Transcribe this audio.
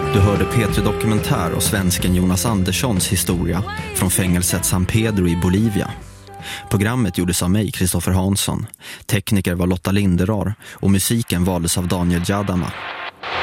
Du hörde P3 Dokumentär och svensken Jonas Anderssons historia från fängelset San Pedro i Bolivia. Programmet gjordes av mig, Kristoffer Hansson. Tekniker var Lotta Linderar och musiken valdes av Daniel Jadama.